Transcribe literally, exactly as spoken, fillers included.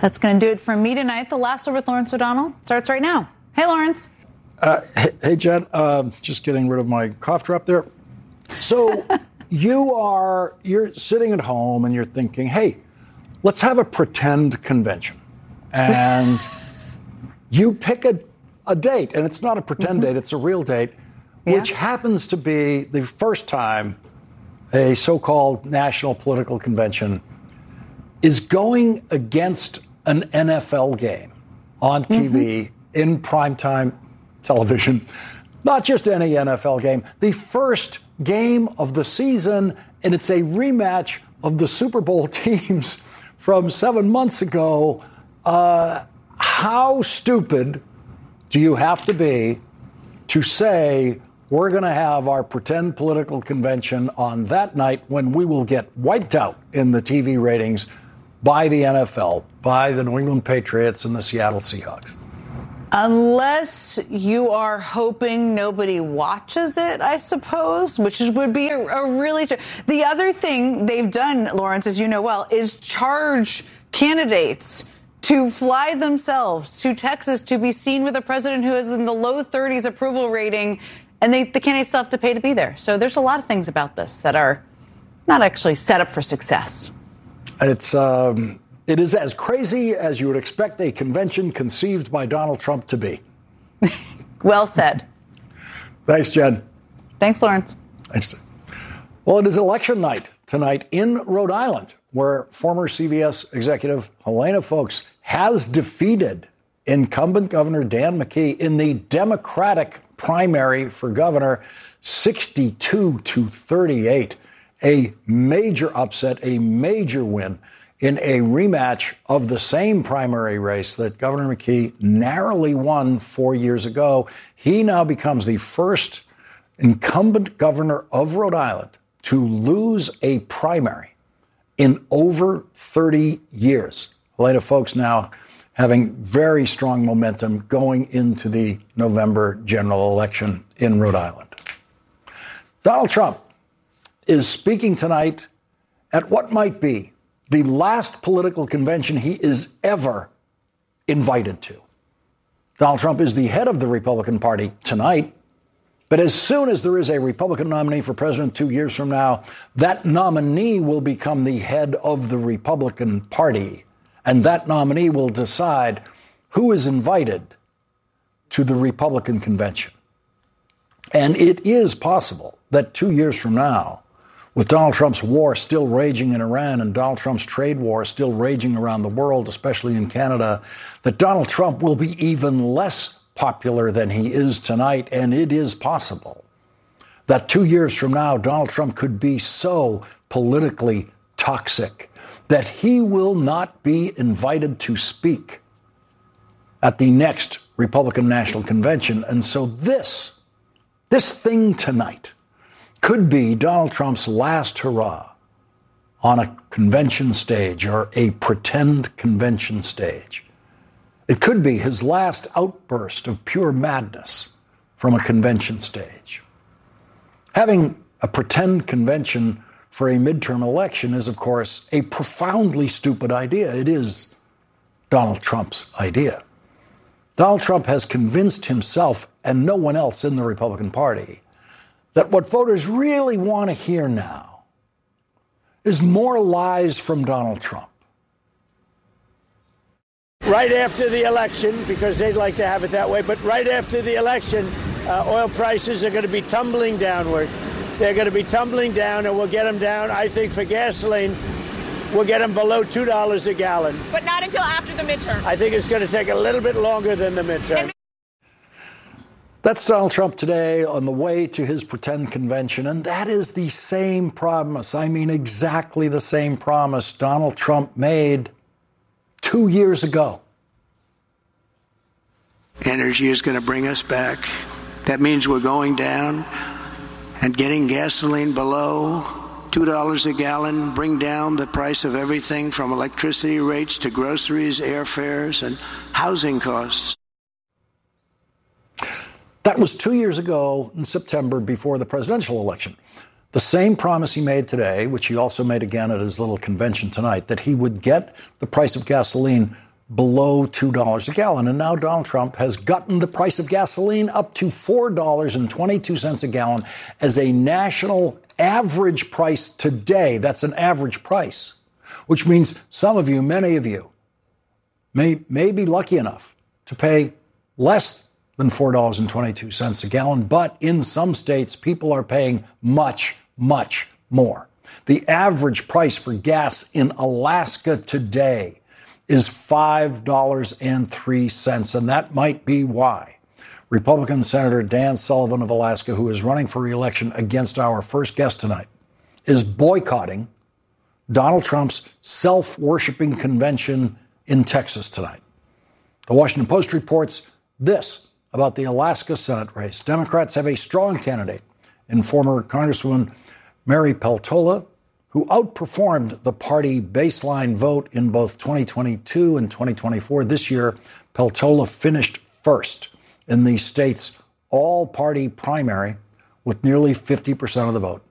That's going to do it for me tonight. The Last Word with Lawrence O'Donnell starts right now. Hey, Lawrence. Uh, hey, hey, Jen. Uh, just getting rid of my cough drop there. So you are, you're sitting at home and you're thinking, hey, let's have a pretend convention. And you pick a, a date, and it's not a pretend mm-hmm. date, it's a real date, yeah. which happens to be the first time a so-called national political convention is going against an N F L game on T V mm-hmm. in primetime television. Not just any N F L game, the first game of the season, and it's a rematch of the Super Bowl teams from seven months ago. Uh, how stupid do you have to be to say we're going to have our pretend political convention on that night when we will get wiped out in the T V ratings by the N F L, by the New England Patriots and the Seattle Seahawks? Unless you are hoping nobody watches it, I suppose, which would be a, a really... The other thing they've done, Lawrence, as you know well, is charge candidates to fly themselves to Texas to be seen with a president who is in the low thirties approval rating, and they, the candidates still have to pay to be there. So there's a lot of things about this that are not actually set up for success. It's um, it is as crazy as you would expect a convention conceived by Donald Trump to be. Well said. Thanks, Jen. Thanks, Lawrence. Thanks. Well, it is election night tonight in Rhode Island, where former C B S executive Helena Foulkes has defeated incumbent Governor Dan McKee in the Democratic primary for governor, sixty-two to thirty-eight. A major upset, a major win in a rematch of the same primary race that Governor McKee narrowly won four years ago. He now becomes the first incumbent governor of Rhode Island to lose a primary in over thirty years. Helena Foulkes now having very strong momentum going into the November general election in Rhode Island. Donald Trump is speaking tonight at what might be the last political convention he is ever invited to. Donald Trump is the head of the Republican Party tonight, but as soon as there is a Republican nominee for president two years from now, that nominee will become the head of the Republican Party, and that nominee will decide who is invited to the Republican convention. And it is possible that two years from now, with Donald Trump's war still raging in Iran and Donald Trump's trade war still raging around the world, especially in Canada, that Donald Trump will be even less popular than he is tonight. And it is possible that two years from now, Donald Trump could be so politically toxic that he will not be invited to speak at the next Republican National Convention. And so this, this thing tonight could be Donald Trump's last hurrah on a convention stage or a pretend convention stage. It could be his last outburst of pure madness from a convention stage. Having a pretend convention for a midterm election is, of course, a profoundly stupid idea. It is Donald Trump's idea. Donald Trump has convinced himself and no one else in the Republican Party that what voters really want to hear now is more lies from Donald Trump. Right after the election, because they'd like to have it that way, but right after the election, uh, oil prices are going to be tumbling downward. They're going to be tumbling down, and we'll get them down, I think, for gasoline, we'll get them below two dollars a gallon. But not until after the midterm. I think it's going to take a little bit longer than the midterm. And That's Donald Trump today on the way to his pretend convention. And that is the same promise. I mean, exactly the same promise Donald Trump made two years ago. Energy is going to bring us back. That means we're going down and getting gasoline below two dollars a gallon, bring down the price of everything from electricity rates to groceries, airfares, and housing costs. That was two years ago in September before the presidential election. The same promise he made today, which he also made again at his little convention tonight, that he would get the price of gasoline below two dollars a gallon. And now Donald Trump has gotten the price of gasoline up to four dollars and twenty-two cents a gallon as a national average price today. That's an average price, which means some of you, many of you, may, may be lucky enough to pay less than four dollars and twenty-two cents a gallon. But in some states, people are paying much, much more. The average price for gas in Alaska today is five dollars and three cents, and that might be why Republican Senator Dan Sullivan of Alaska, who is running for re-election against our first guest tonight, is boycotting Donald Trump's self-worshiping convention in Texas tonight. The Washington Post reports this about the Alaska Senate race. Democrats have a strong candidate in former Congresswoman Mary Peltola, who outperformed the party baseline vote in both twenty twenty-two and twenty twenty-four. This year, Peltola finished first in the state's all-party primary with nearly fifty percent of the vote.